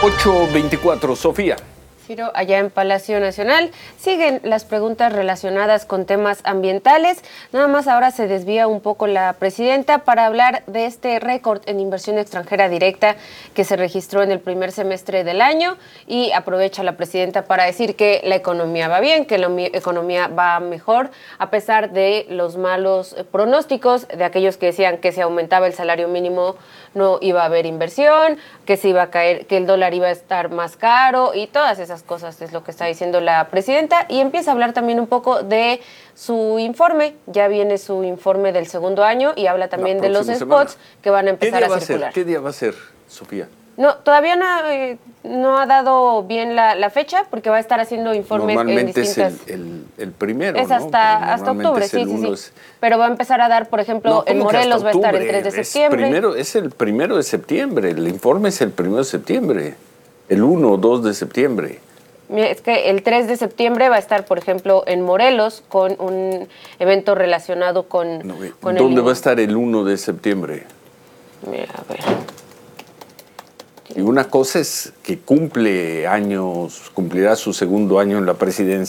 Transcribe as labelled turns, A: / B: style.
A: 8:24, Sofía.
B: Ciro, allá en Palacio Nacional siguen las preguntas relacionadas con temas ambientales. Nada más ahora se desvía un poco la presidenta para hablar de este récord en inversión extranjera directa que se registró en el primer semestre del año, y aprovecha la presidenta para decir que la economía va bien, que la economía va mejor, a pesar de los malos pronósticos de aquellos que decían que si aumentaba el salario mínimo no iba a haber inversión, que se iba a caer, que el dólar iba a estar más caro, y todas esas cosas es lo que está diciendo la presidenta. Y empieza a hablar también un poco de su informe. Ya viene su informe del segundo año y habla también de los spots que van a empezar a circular.
A: ¿Qué día va a ser, Sofía?
B: No, todavía no ha dado bien la fecha, porque va a estar haciendo informes en distintas...
A: Normalmente es el primero,
B: es hasta octubre, sí. Pero va a empezar a dar, por ejemplo, en Morelos va a estar el 3 de septiembre.
A: Es el 1 de septiembre, el informe es el 1 de septiembre, el 1 o 2 de septiembre.
B: Es que el 3 de septiembre va a estar, por ejemplo, en Morelos con un evento relacionado con...
A: ¿Dónde va a estar el 1 de septiembre?
B: Mira, a ver...
A: Y una cosa es que cumplirá su segundo año en la presidencia.